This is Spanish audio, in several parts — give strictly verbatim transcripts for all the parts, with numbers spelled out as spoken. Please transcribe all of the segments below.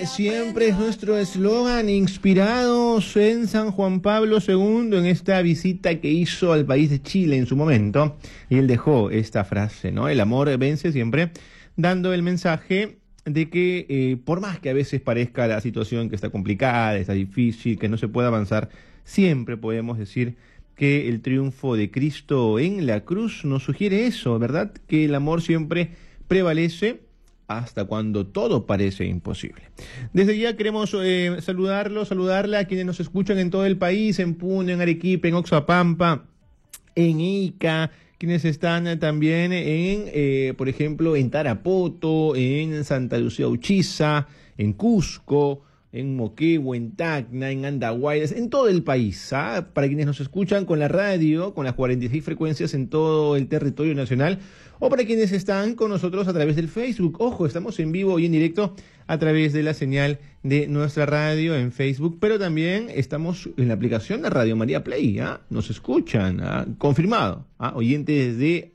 siempre es nuestro eslogan, inspirados en San Juan Pablo segundo, en esta visita que hizo al país de Chile en su momento. Y él dejó esta frase, ¿no? El amor vence siempre, dando el mensaje de que eh, por más que a veces parezca la situación que está complicada, está difícil, que no se puede avanzar, siempre podemos decir que el triunfo de Cristo en la cruz nos sugiere eso, ¿verdad? Que el amor siempre prevalece hasta cuando todo parece imposible. Desde ya queremos eh, saludarlo, saludarle a quienes nos escuchan en todo el país, en Puno, en Arequipa, en Oxapampa, en Ica, quienes están también en, eh, por ejemplo, en Tarapoto, en Santa Lucía Uchiza, en Cusco, en Moquegua, en Tacna, en Andahuaylas, en todo el país, ¿ah? Para quienes nos escuchan con la radio, con las cuarenta y seis frecuencias en todo el territorio nacional, o para quienes están con nosotros a través del Facebook. Ojo, estamos en vivo y en directo a través de la señal de nuestra radio en Facebook, pero también estamos en la aplicación de Radio María Play, ¿ah? Nos escuchan, ¿ah? Confirmado, ¿ah? Oyentes de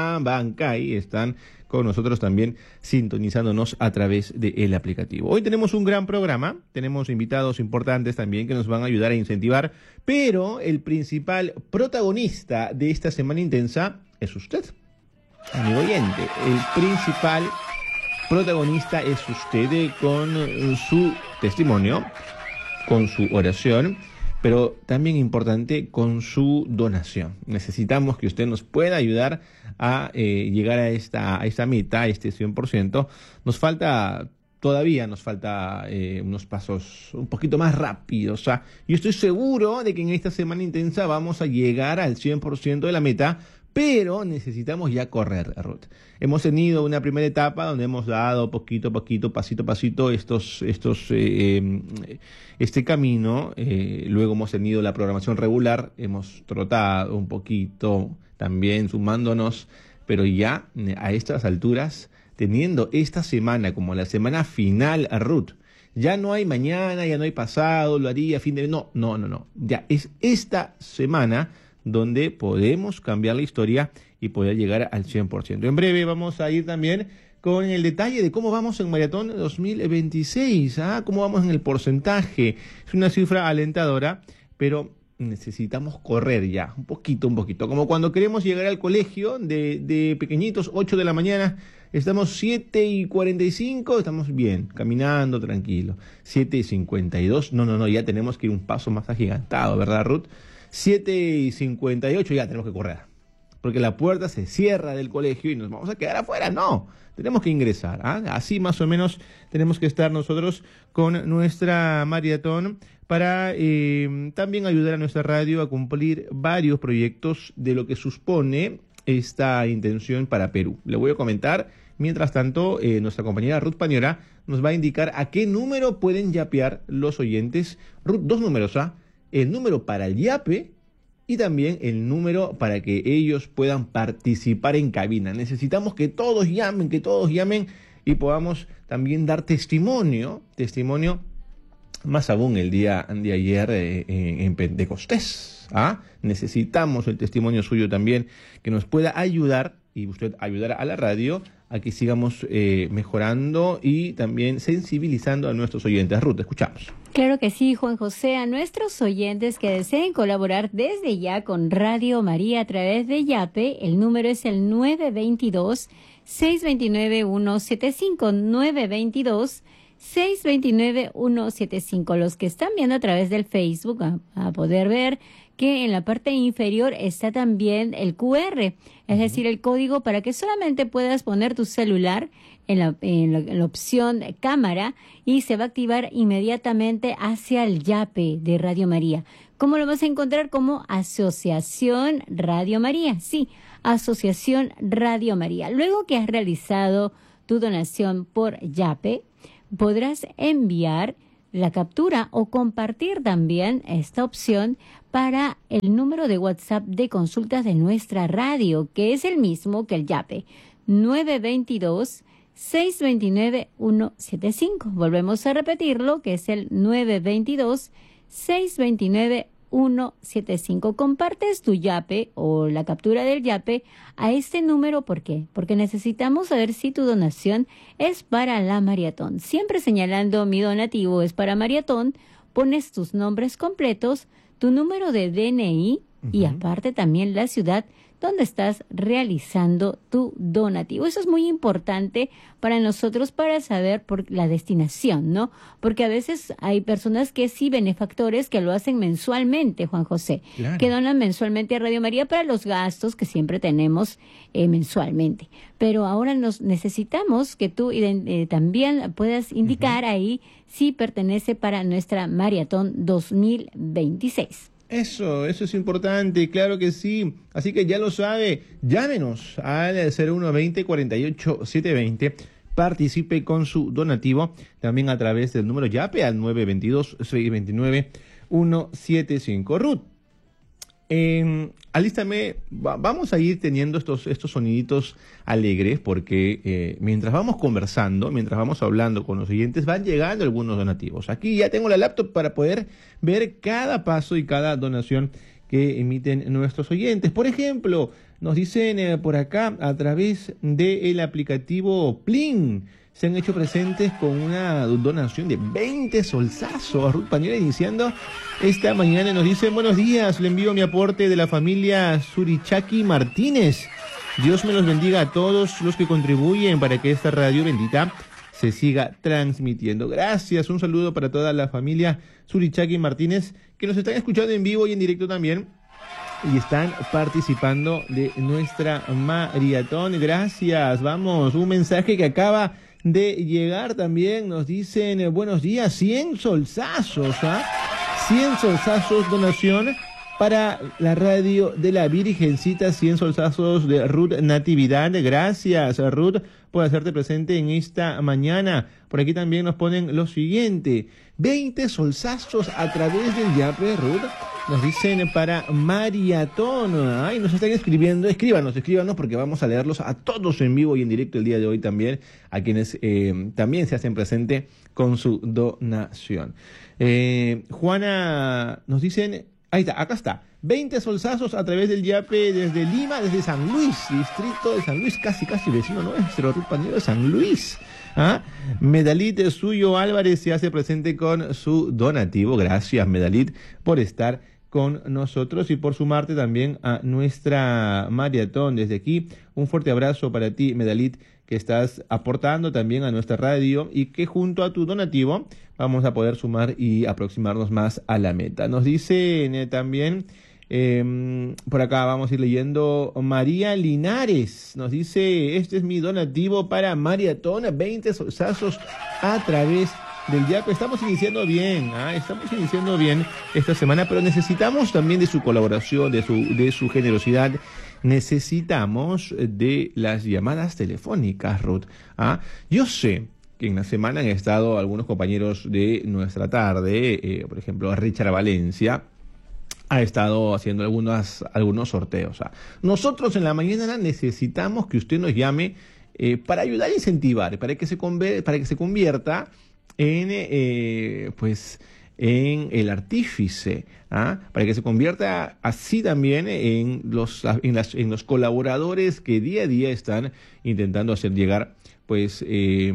Abancay están con nosotros también sintonizándonos a través del aplicativo. Hoy tenemos un gran programa, tenemos invitados importantes también que nos van a ayudar a incentivar, pero el principal protagonista de esta semana intensa es usted, amigo oyente. El principal protagonista es usted con su testimonio, con su oración, pero también importante con su donación. Necesitamos que usted nos pueda ayudar a eh, llegar a esta, a esta meta, a este cien por ciento. Nos falta, todavía nos falta eh, unos pasos un poquito más rápidos. O sea, yo estoy seguro de que en esta semana intensa vamos a llegar al cien por ciento de la meta, pero necesitamos ya correr, Ruth. Hemos tenido una primera etapa donde hemos dado poquito a poquito, pasito a pasito, estos, estos, eh, este camino. Eh, luego hemos tenido la programación regular, hemos trotado un poquito también sumándonos, pero ya a estas alturas, teniendo esta semana como la semana final, Ruth, ya no hay mañana, ya no hay pasado, lo haría fin de... No, no, no, no. Ya es esta semana donde podemos cambiar la historia y poder llegar al cien por ciento. En breve vamos a ir también con el detalle de cómo vamos en Maratón dos mil veintiséis, ¿ah? Cómo vamos en el porcentaje. Es una cifra alentadora, pero necesitamos correr ya, un poquito, un poquito. Como cuando queremos llegar al colegio de, de pequeñitos, ocho de la mañana, estamos siete y cuarenta y cinco, estamos bien, caminando tranquilo. siete y cincuenta y dos, no, no, no, ya tenemos que ir un paso más agigantado, ¿verdad, Ruth? siete y cincuenta y ocho, ya tenemos que correr, porque la puerta se cierra del colegio y nos vamos a quedar afuera. No, tenemos que ingresar, ¿ah? Así más o menos tenemos que estar nosotros con nuestra maratón para eh, también ayudar a nuestra radio a cumplir varios proyectos de lo que supone esta intención para Perú. Le voy a comentar, mientras tanto, eh, nuestra compañera Ruth Pañora nos va a indicar a qué número pueden yapear los oyentes. Ruth, dos números, ¿ah? El número para el yape y también el número para que ellos puedan participar en cabina. Necesitamos que todos llamen, que todos llamen y podamos también dar testimonio, testimonio más aún el día de ayer eh, en, en Pentecostés. ¿Ah? Necesitamos el testimonio suyo también, que nos pueda ayudar y usted ayudar a la radio a que sigamos eh, mejorando y también sensibilizando a nuestros oyentes. Ruth, escuchamos. Claro que sí, Juan José. A nuestros oyentes que deseen colaborar desde ya con Radio María a través de Yape, el número es el nueve dos dos, seis dos nueve, uno siete cinco, nueve dos dos, seis dos nueve, uno siete cinco. Los que están viendo a través del Facebook a, a poder ver que en la parte inferior está también el Q R, es decir, el código para que solamente puedas poner tu celular en la, en la, en la opción cámara y se va a activar inmediatamente hacia el yape de Radio María. ¿Cómo lo vas a encontrar? Como Asociación Radio María. Sí, Asociación Radio María. Luego que has realizado tu donación por yape, podrás enviar la captura o compartir también esta opción para el número de WhatsApp de consultas de nuestra radio, que es el mismo que el yape, nueve dos dos, seis dos nueve, uno siete cinco. Volvemos a repetirlo, que es el nueve dos dos, seis dos nueve, uno siete cinco. Compartes tu yape o la captura del yape a este número. ¿Por qué? Porque necesitamos saber si tu donación es para la maratón. Siempre señalando mi donativo es para maratón, pones tus nombres completos, tu número de D N I uh-huh. y aparte también la ciudad donde estás realizando tu donativo. Eso es muy importante para nosotros para saber por la destinación, ¿no? Porque a veces hay personas que sí, benefactores, que lo hacen mensualmente, Juan José, claro. que donan mensualmente a Radio María para los gastos que siempre tenemos eh, mensualmente. Pero ahora nos necesitamos que tú eh, también puedas indicar uh-huh. ahí si pertenece para nuestra maratón dos mil veintiséis. Eso, eso es importante, claro que sí. Así que ya lo sabe, llámenos al cero uno veinte cuarenta y ocho setecientos veinte. Participe con su donativo también a través del número YAPE al nueve dos dos, seis dos nueve, uno siete cinco. Ruth, eh, alístame, va, vamos a ir teniendo estos, estos soniditos alegres porque eh, mientras vamos conversando, mientras vamos hablando con los oyentes, van llegando algunos donativos. Aquí ya tengo la laptop para poder ver cada paso y cada donación que emiten nuestros oyentes. Por ejemplo, nos dicen eh, por acá a través del aplicativo Plin, se han hecho presentes con una donación de veinte solsazos. Ruth Pañuela iniciando esta mañana nos dicen: buenos días, le envío mi aporte de la familia Surichaki Martínez. Dios me los bendiga a todos los que contribuyen para que esta radio bendita se siga transmitiendo. Gracias, un saludo para toda la familia Surichaki Martínez que nos están escuchando en vivo y en directo también y están participando de nuestra maratón. Gracias, vamos, un mensaje que acaba de llegar también, nos dicen: eh, buenos días, cien solsazos, ¿ah? cien solsazos, donación para la radio de la Virgencita, cien solsazos de Ruth Natividad. Gracias, Ruth, por hacerte presente en esta mañana. Por aquí también nos ponen lo siguiente: veinte solsazos a través del yape, Ruth. Nos dicen para maratón. Ay, nos están escribiendo. Escríbanos, escríbanos porque vamos a leerlos a todos en vivo y en directo el día de hoy también, a quienes eh, también se hacen presente con su donación. Eh, Juana, nos dicen, ahí está, acá está, veinte solsazos a través del yape desde Lima, desde San Luis, distrito de San Luis, casi, casi vecino nuestro, Ruth Pañuelo de San Luis. ¿Ah? Medalit Suyo Álvarez se hace presente con su donativo. Gracias, Medalit, por estar con nosotros y por sumarte también a nuestra maratón. Desde aquí, un fuerte abrazo para ti, Medalit, que estás aportando también a nuestra radio y que junto a tu donativo vamos a poder sumar y aproximarnos más a la meta. Nos dicen eh, también, eh, por acá vamos a ir leyendo, María Linares nos dice: este es mi donativo para maratón, veinte solsazos a través del yape. Estamos iniciando bien, ¿ah? estamos iniciando bien esta semana, pero necesitamos también de su colaboración, de su, de su generosidad. Necesitamos de las llamadas telefónicas, Ruth. ¿Ah? Yo sé que en la semana han estado algunos compañeros de nuestra tarde, eh, por ejemplo, Richard Valencia, ha estado haciendo algunas, algunos sorteos. ¿Ah? Nosotros en la mañana necesitamos que usted nos llame eh, para ayudar a incentivar, para que se, conver- para que se convierta en, eh, pues, en el artífice, ¿ah? para que se convierta así también en los, en, las, en los colaboradores que día a día están intentando hacer llegar, pues, eh,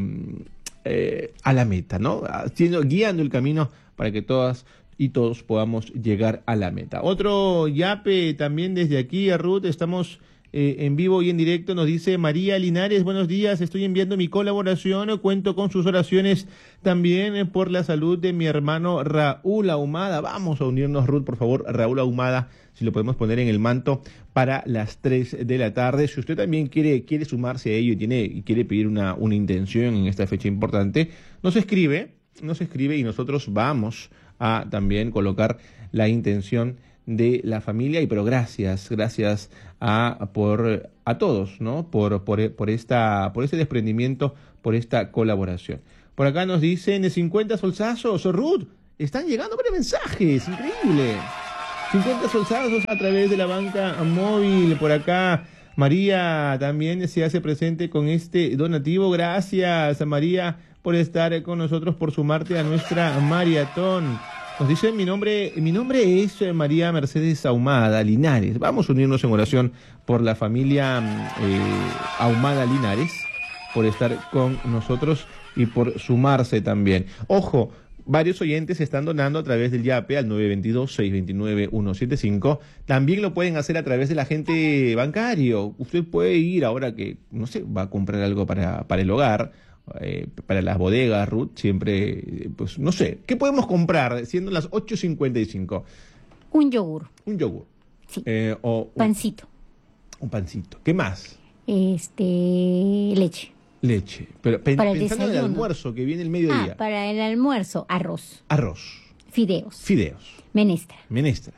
eh, a la meta, ¿no? Haciendo, guiando el camino para que todas y todos podamos llegar a la meta. Otro yape también desde aquí, a Ruth, estamos Eh, en vivo y en directo, nos dice María Linares: buenos días, estoy enviando mi colaboración, cuento con sus oraciones también eh, por la salud de mi hermano Raúl Ahumada. Vamos a unirnos, Ruth, por favor, Raúl Ahumada, si lo podemos poner en el manto para las tres de la tarde. Si usted también quiere, quiere sumarse a ello y, tiene, y quiere pedir una, una intención en esta fecha importante, nos escribe, nos escribe y nosotros vamos a también colocar la intención de la familia. Y pero gracias, gracias a por a todos, ¿no? Por por por esta por este desprendimiento, por esta colaboración. Por acá nos dicen cincuenta solsazos, Ruth, están llegando varios mensajes, increíble. cincuenta solsazos a través de la banca móvil. Por acá María también se hace presente con este donativo. Gracias, María, por estar con nosotros, por sumarte a nuestra maratón. Nos dice, mi nombre, mi nombre es María Mercedes Ahumada Linares. Vamos a unirnos en oración por la familia eh, Ahumada Linares, por estar con nosotros y por sumarse también. Ojo, varios oyentes están donando a través del YAPE al nueve dos dos, seis dos nueve, uno siete cinco. También lo pueden hacer a través del agente bancario. Usted puede ir ahora que, no sé, va a comprar algo para, para el hogar, eh, para las bodegas, Ruth, siempre, pues no sé, ¿qué podemos comprar siendo las ocho cincuenta y cinco? Un yogur. Un yogur. Sí. Eh, o un, pancito. Un pancito. ¿Qué más? Este, leche. Leche. Pero pen, para el pensando desayuno. en el almuerzo que viene el mediodía. Ah, para el almuerzo, arroz. Arroz. Fideos. Fideos. Menestra. Menestras.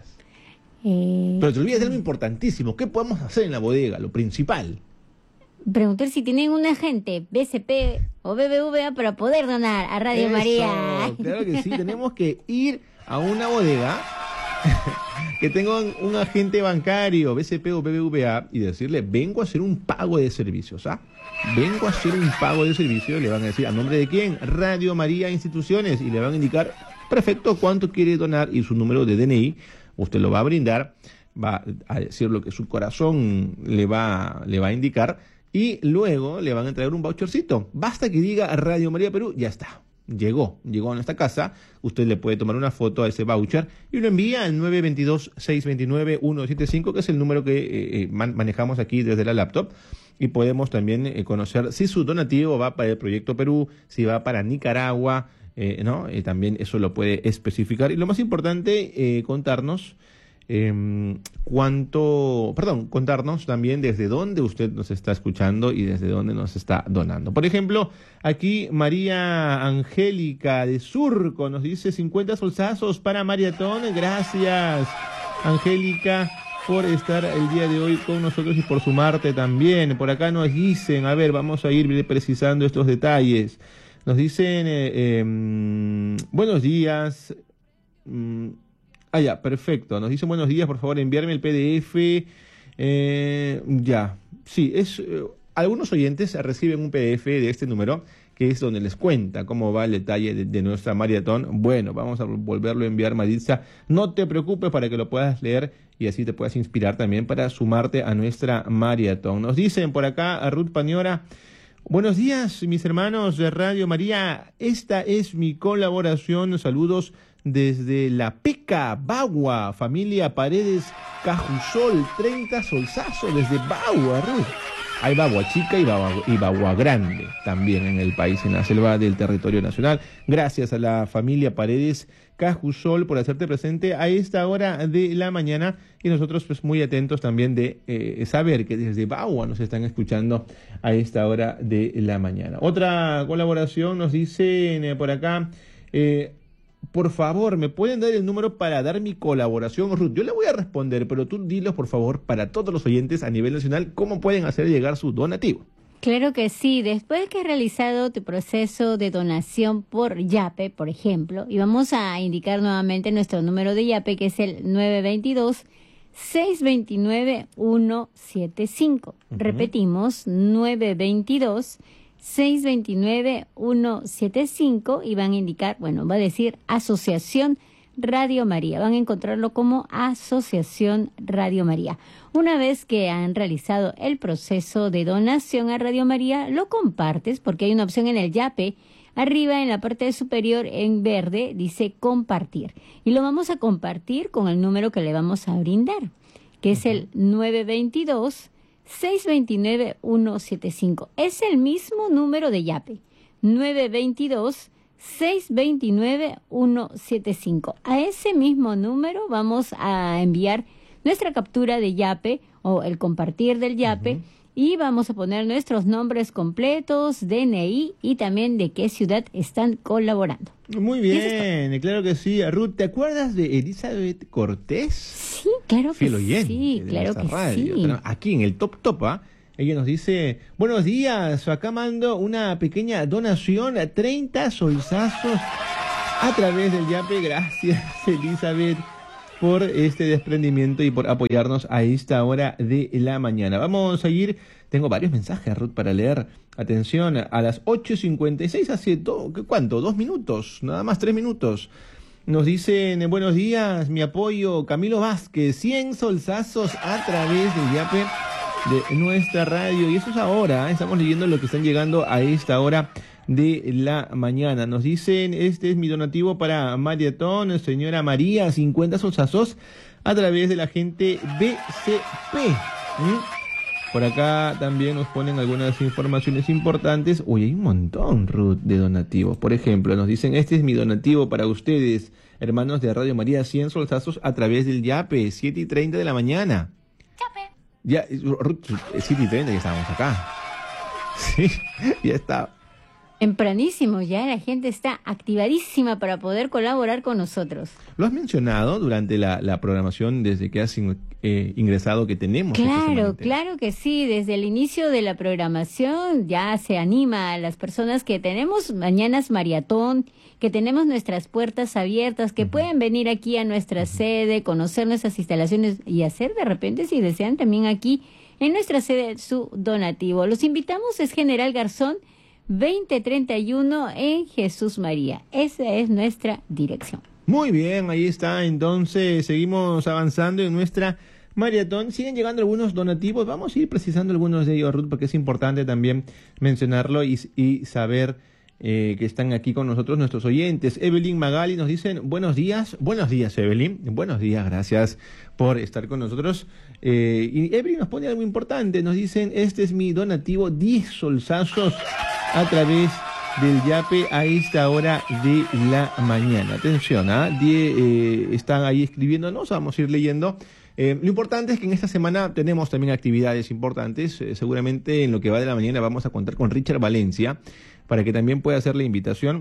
Eh, Pero te olvidas de algo importantísimo. ¿Qué podemos hacer en la bodega? Lo principal. Preguntar si tienen un agente B C P o B B V A para poder donar a Radio Eso, María. Claro que sí. Tenemos que ir a una bodega que tenga un, un agente bancario, B C P o B B V A, y decirle, vengo a hacer un pago de servicios, ¿ah? Vengo a hacer un pago de servicios. Le van a decir, ¿a nombre de quién? Radio María Instituciones, y le van a indicar, perfecto, cuánto quiere donar y su número de D N I. Usted lo va a brindar, va a decir lo que su corazón le va, le va a indicar, y luego le van a entregar un vouchercito. Basta que diga Radio María Perú, ya está. Llegó, llegó a nuestra casa. Usted le puede tomar una foto a ese voucher y lo envía al nueve dos dos, seis dos nueve, uno siete cinco, que es el número que eh, man manejamos aquí desde la laptop. Y podemos también eh, conocer si su donativo va para el Proyecto Perú, si va para Nicaragua, eh, ¿no? Eh, también eso lo puede especificar. Y lo más importante, eh, contarnos eh, cuánto, perdón, contarnos también desde dónde usted nos está escuchando y desde dónde nos está donando. Por ejemplo, aquí María Angélica de Surco nos dice cincuenta solsazos para Maratón. Gracias, Angélica, por estar el día de hoy con nosotros y por sumarte también. Por acá nos dicen, a ver, vamos a ir precisando estos detalles. Nos dicen, eh, eh, buenos días. Mm, ah, ya, perfecto. Nos dicen buenos días, por favor, enviarme el P D F. Eh, ya, sí, es eh, algunos oyentes reciben un P D F de este número, que es donde les cuenta cómo va el detalle de, de nuestra maratón. Bueno, vamos a volverlo a enviar, Maritza. No te preocupes, para que lo puedas leer y así te puedas inspirar también para sumarte a nuestra maratón. Nos dicen por acá a Ruth Pañora, buenos días, mis hermanos de Radio María. Esta es mi colaboración. Saludos desde La Peca, Bagua, familia Paredes Cajusol, treinta solsazos desde Bagua, Ruth. Hay Bagua Chica y Bagua, y Bagua Grande también en el país, en la selva del territorio nacional. Gracias a la familia Paredes Cajusol por hacerte presente a esta hora de la mañana, y nosotros pues muy atentos también de eh, saber que desde Bagua nos están escuchando a esta hora de la mañana. Otra colaboración nos dicen eh, por acá, eh, por favor, ¿me pueden dar el número para dar mi colaboración, Ruth? Yo le voy a responder, pero tú dilos, por favor, para todos los oyentes a nivel nacional, cómo pueden hacer llegar su donativo. Claro que sí. Después que has realizado tu proceso de donación por YAPE, por ejemplo, y vamos a indicar nuevamente nuestro número de YAPE, que es el nueve dos dos, seis dos nueve, uno siete cinco. Uh-huh. Repetimos, nueve dos dos, seis dos nueve, uno siete cinco, y van a indicar, bueno, va a decir Asociación Radio María. Van a encontrarlo como Asociación Radio María. Una vez que han realizado el proceso de donación a Radio María, lo compartes, porque hay una opción en el YAPE, arriba en la parte superior en verde, dice compartir. Y lo vamos a compartir con el número que le vamos a brindar, que es el nueve dos dos, seis dos nueve, uno siete cinco. Es el mismo número de YAPE, nueve dos dos, seis dos nueve, uno siete cinco. A ese mismo número vamos a enviar nuestra captura de YAPE o el compartir del YAPE, uh-huh, y vamos a poner nuestros nombres completos, D N I y también de qué ciudad están colaborando. Muy bien, claro que sí. Ruth, ¿te acuerdas de Elizabeth Cortés? Sí, claro que sí, claro que radio. sí. Aquí en el Top Topa, ella nos dice, buenos días, acá mando una pequeña donación, treinta solsazos a través del YAPE. Gracias, Elizabeth, por este desprendimiento y por apoyarnos a esta hora de la mañana. Vamos a ir, tengo varios mensajes, Ruth, para leer. Atención, a las ocho cincuenta y seis, hace, do, ¿cuánto? Dos minutos, nada más tres minutos. Nos dicen, eh, buenos días, mi apoyo, Camilo Vázquez, cien solsazos a través del Yape de nuestra radio. Y eso es ahora, ¿eh? Estamos leyendo lo que están llegando a esta hora de la mañana. Nos dicen, este es mi donativo para Mariatón, señora María, cincuenta solsazos a través de la gente B C P. ¿Mm? Por acá también nos ponen algunas informaciones importantes. Uy, hay un montón, Ruth, de donativos. Por ejemplo, nos dicen, este es mi donativo para ustedes, hermanos de Radio María, cien solsazos a través del Yape, siete y treinta de la mañana. Yape. Ya, Ruth, siete y treinta ya estábamos acá. Sí, ya está. Tempranísimo, ya la gente está activadísima para poder colaborar con nosotros. ¿Lo has mencionado durante la, la programación desde que has in, eh, ingresado que tenemos? Claro, claro que sí. Desde el inicio de la programación ya se anima a las personas que tenemos mañanas maratón, que tenemos nuestras puertas abiertas, que uh-huh. pueden venir aquí a nuestra uh-huh. sede, conocer nuestras instalaciones y hacer de repente, si desean, también aquí en nuestra sede su donativo. Los invitamos, es General Garzón, veinte treinta y uno en Jesús María. Esa es nuestra dirección. Muy bien, ahí está. Entonces seguimos avanzando en nuestra maratón. Siguen llegando algunos donativos. Vamos a ir precisando algunos de ellos, Ruth, porque es importante también mencionarlo y, y saber eh, que están aquí con nosotros nuestros oyentes. Evelyn Magali nos dicen, buenos días. Buenos días, Evelyn. Buenos días, gracias por estar con nosotros. Eh, y Evelyn nos pone algo importante. Nos dicen, este es mi donativo, diez solsazos a través del Yape a esta hora de la mañana. Atención, ¿ah? ¿eh? eh, están ahí escribiéndonos, vamos a ir leyendo. Eh, lo importante es que en esta semana tenemos también actividades importantes. Eh, seguramente en lo que va de la mañana vamos a contar con Richard Valencia para que también pueda hacer la invitación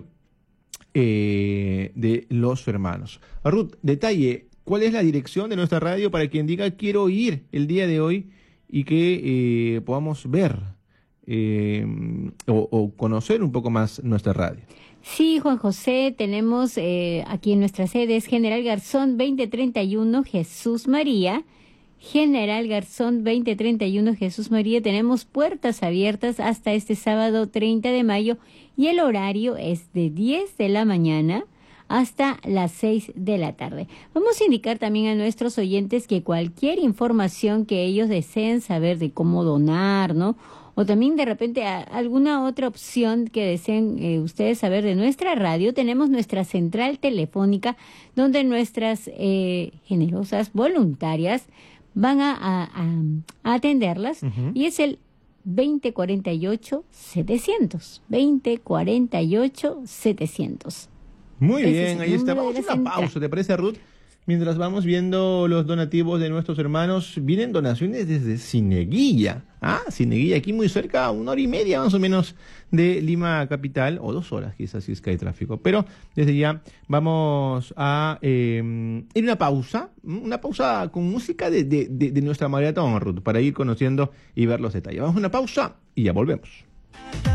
eh, de los hermanos. Ruth, detalle, ¿cuál es la dirección de nuestra radio para quien diga quiero ir el día de hoy y que eh, podamos ver Eh, o, o conocer un poco más nuestra radio? Sí, Juan José, tenemos eh, aquí en nuestra sede, es General Garzón veinte treinta y uno Jesús María. General Garzón veinte treinta y uno Jesús María. Tenemos puertas abiertas hasta este sábado treinta de mayo y el horario es de diez de la mañana hasta las seis de la tarde. Vamos a indicar también a nuestros oyentes que cualquier información que ellos deseen saber de cómo donar, ¿no? O también de repente a, alguna otra opción que deseen eh, ustedes saber de nuestra radio, tenemos nuestra central telefónica donde nuestras eh, generosas voluntarias van a, a, a, a atenderlas uh-huh. y es el veinte cuarenta y ocho setecientos. veinte cuarenta y ocho setecientos. Muy Ese bien, ahí está. Vamos a hacer una pausa, ¿te parece, Ruth? Mientras vamos viendo los donativos de nuestros hermanos, vienen donaciones desde Cieneguilla. Ah, Cieneguilla, aquí muy cerca, una hora y media más o menos de Lima capital, o dos horas quizás si es que hay tráfico. Pero desde ya vamos a eh, ir a una pausa, una pausa con música de, de, de, de nuestra maratón, Ruth, para ir conociendo y ver los detalles. Vamos a una pausa y ya volvemos.